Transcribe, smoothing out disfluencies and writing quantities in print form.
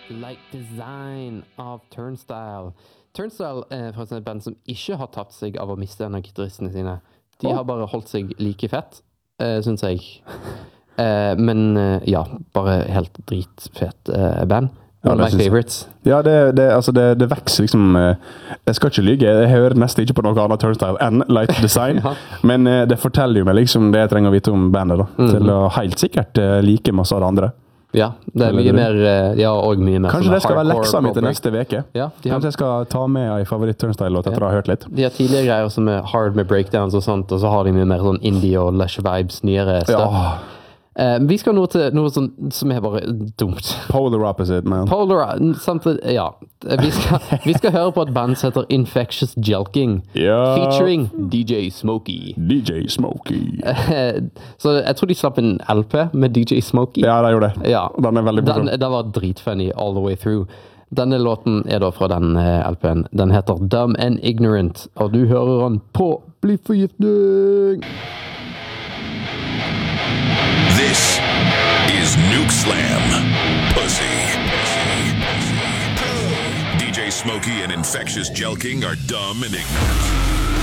Like Design av Turnstile. Turnstile er faktisk et band som ikke har tatt seg av å miste en av gitaristene sine. De har bare holdt seg like fett, synes jeg. Men ja, bare helt dritfett band. One of my favorites. Ja, det vekser liksom. Jeg skal ikke lyge, jeg hører nesten ikke på noe annet Turnstile enn Like Design. Ja. Men det forteller jo meg liksom det jeg trenger å vite om bandet da. Til å helt sikkert like masse av det andre. Ja, det er mye mer, ja, og mye mer. Kanskje det skal være leksa mi til neste veke. Ja, kanskje jeg skal ta med en favoritt-Turnstile-låt etter å ha hørt litt. De har tidligere greier som er hard med breakdowns og sånt, og så har de mye mer sånn indie og lush vibes, nyere stuff. Ja. Vi skal nå til noe sånn, som er bare dumt. Polar opposite, man. Ja. Vi skal høre på et band som heter Infectious Jelking. Ja. Featuring DJ Smokey. DJ Smokey. Så jeg tror de slapp en LP med DJ Smokey. Ja, de gjorde det. Ja. Den er veldig bra. Den var dritfunny all the way through. Denne låten er da fra den LP-en. Den heter Dumb and Ignorant, og du hører den på Blyforgiftning. This is Nuke Slam. Pussy. DJ Smokey and Infectious Jelking are dumb and ignorant.